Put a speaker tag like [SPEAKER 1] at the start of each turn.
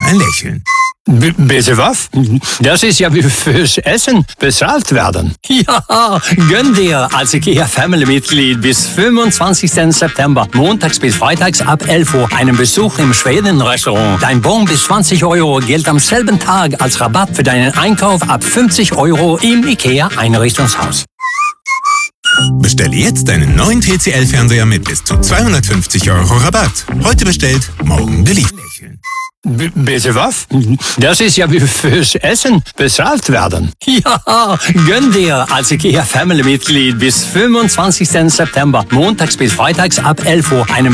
[SPEAKER 1] ein Lächeln.
[SPEAKER 2] Bitte was? Das ist ja wie fürs Essen bezahlt werden. Ja, gönn dir als IKEA-Family-Mitglied bis 25. September, montags bis freitags ab 11 Uhr, einen Besuch im Schweden-Restaurant. Dein Bon bis 20 € gilt am selben Tag als Rabatt für deinen Einkauf ab 50 € im IKEA-Einrichtungshaus.
[SPEAKER 1] Bestelle jetzt deinen neuen TCL-Fernseher mit bis zu 250 € Rabatt. Heute bestellt, morgen geliefert.
[SPEAKER 2] Bitte was? Das ist ja wie fürs Essen bezahlt werden. Ja, gönn dir als IKEA-Family-Mitglied bis 25. September, montags bis freitags ab 11 Uhr, einen